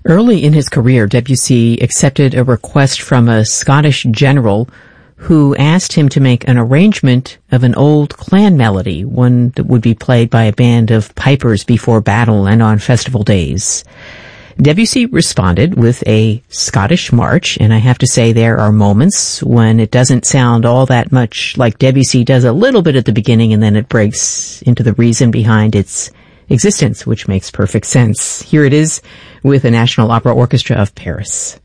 Early in his career, Debussy accepted a request from a Scottish general who asked him to make an arrangement of an old clan melody, one that would be played by a band of pipers before battle and on festival days. Debussy responded with a Scottish march, and I have to say there are moments when it doesn't sound all that much like Debussy does a little bit at the beginning, and then it breaks into the reason behind its existence, which makes perfect sense. Here it is with the National Opera Orchestra of Paris.